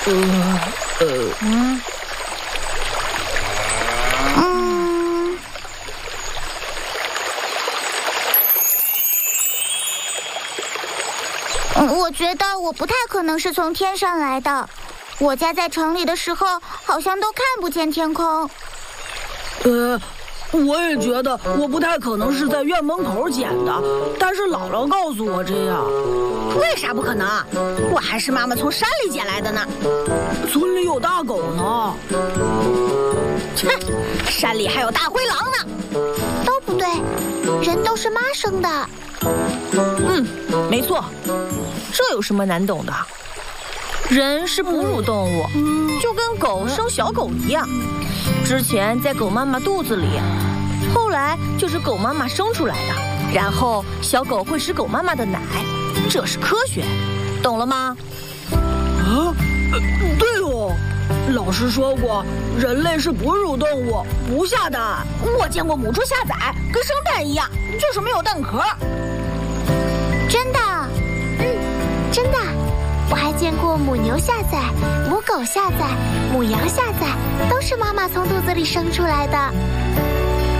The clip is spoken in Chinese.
我觉得我不太可能是从天上来的。我家在城里的时候，好像都看不见天空。 我也觉得我不太可能是在院门口捡的，但是姥姥告诉我这样。 为啥不可能？我还是妈妈从山里捡来的呢。 村里有大狗呢。 切，山里还有大灰狼呢。 都不对，人都是妈生的。 没错，这有什么难懂的？人是哺乳动物，就跟狗生小狗一样。之前在狗妈妈肚子里，后来就是狗妈妈生出来的，然后小狗会吃狗妈妈的奶，这是科学，懂了吗？ 对哦，老师说过，人类是哺乳动物，不下蛋。 我见过母猪下崽，跟生蛋一样，就是没有蛋壳。 真的？真的。我还见过母牛下崽、母狗下崽、母羊下崽，都是妈妈从肚子里生出来的。